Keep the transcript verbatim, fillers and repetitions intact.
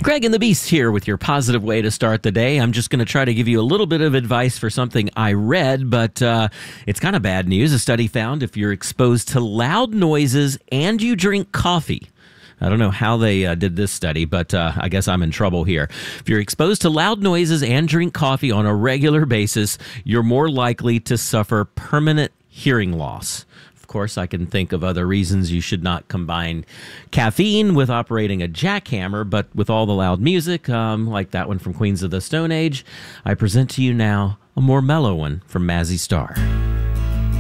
Greg and the Beast here with your positive way to start the day. I'm just going to try to give you a little bit of advice for something I read, but uh, it's kind of bad news. A study found if you're exposed to loud noises and you drink coffee, I don't know how they uh, did this study, but uh, I guess I'm in trouble here. If you're exposed to loud noises and drink coffee on a regular basis, you're more likely to suffer permanent hearing loss. Of course, I can think of other reasons you should not combine caffeine with operating a jackhammer, but with all the loud music, um, like that one from Queens of the Stone Age, I present to you now a more mellow one from Mazzy Star.